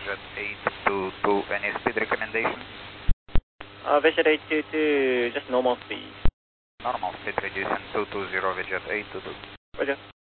Jet 822, any speed recommendation? Vision 822, just normal speed. Normal speed reducing 220, Jet 822. Roger.